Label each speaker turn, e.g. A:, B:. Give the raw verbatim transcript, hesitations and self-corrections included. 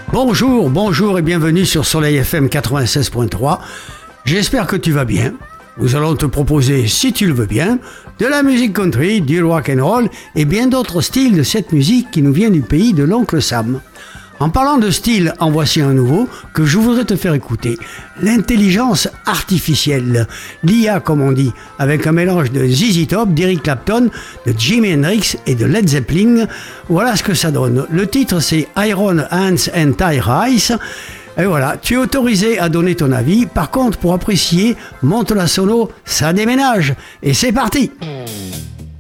A: Bonjour, bonjour et bienvenue sur Soleil F M quatre-vingt-seize point trois. J'espère que tu vas bien. Nous allons te proposer, si tu le veux bien, de la musique country, du rock and roll et bien d'autres styles de cette musique qui nous vient du pays de l'oncle Sam. En parlant de style, en voici un nouveau que je voudrais te faire écouter. L'intelligence artificielle, l'I A comme on dit, avec un mélange de Z Z Top, d'Eric Clapton, de Jimi Hendrix et de Led Zeppelin. Voilà ce que ça donne. Le titre c'est Iron Hands and Tire Ice. Et voilà, tu es autorisé à donner ton avis. Par contre, pour apprécier, monte la sono, ça déménage. Et c'est parti!